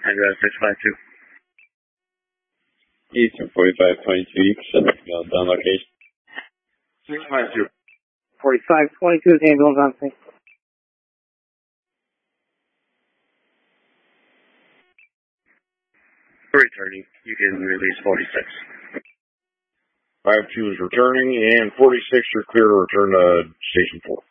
Eastern 4522, you can send the ambulance on location. 652. 4522 is ambulance on scene. Returning. You can release 46. 52 is returning, and 46, you're clear to return to Station 4.